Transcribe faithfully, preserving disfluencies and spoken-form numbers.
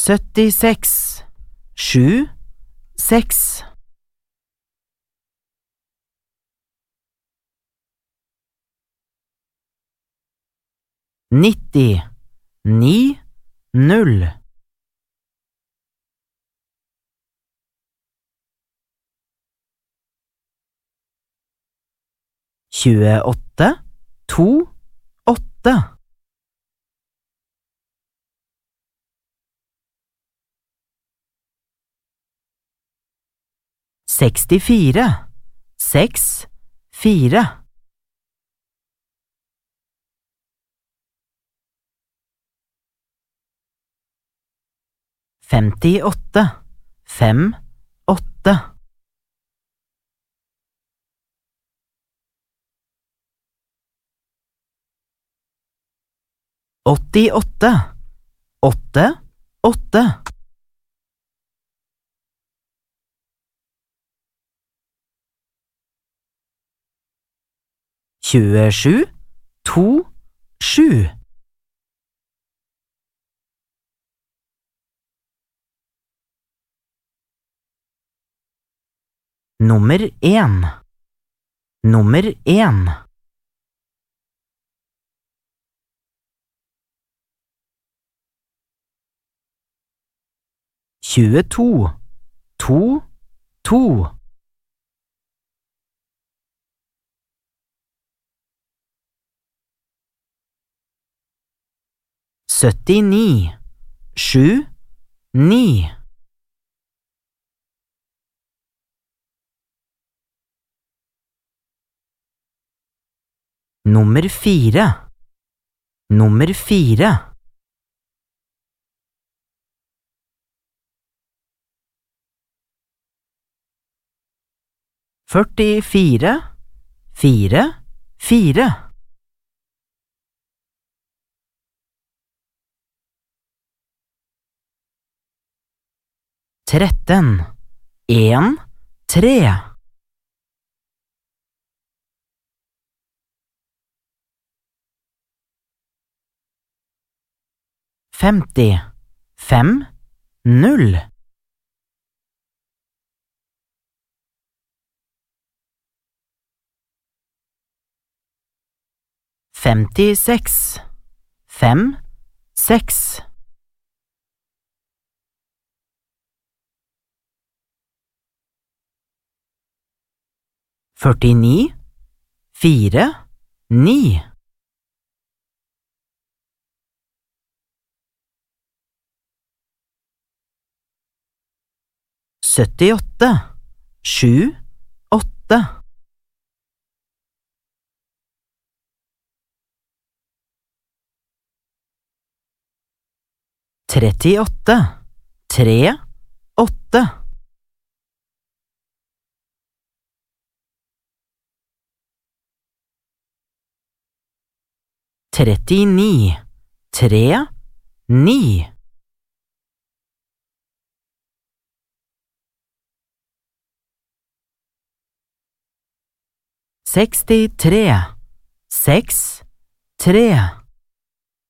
syttiseks, sju, seks. nitti, ni, null. tjueåtte, to, åtte. sekstifire, seks, fire. femtiåtte, fem, åtte. åttiåtte, åtte, åtte. tjuesju, to, sju. Nummer en. Nummer en. tjueto, to, to. syttini, sju, ni. Nummer fire. Nummer fire. førtifire, fire, fire. tretten, en, tre. femti, fem, null. femtiseks, fem, seks. førtini, fire, ni. syttiåtte, sju, åtte. trettiåtte, tre, åtte. trettini, tre, ni. sekstitre, seks, tre.